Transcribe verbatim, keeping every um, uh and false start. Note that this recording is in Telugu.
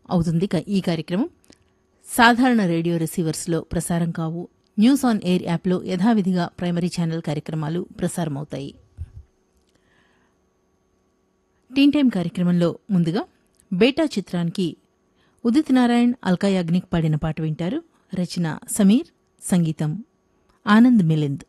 అవుతుంది క- ఈ కార్యక్రమం. సాధారణ రేడియో రిసీవర్స్లో ప్రసారం కావు. న్యూస్ ఆన్ ఎయిర్ యాప్లో యథావిధిగా ప్రైమరీ ఛానల్ కార్యక్రమాలు ప్రసారమవుతాయి. టీన్ టైం కార్యక్రమంలో ముందుగా బేటా చిత్రానికి ఉదిత్ నారాయణ్, అల్కా యాగ్నిక్ పాడిన పాట వింటారు. రచన సమీర్, సంగీతం ఆనంద్ మిలింద్.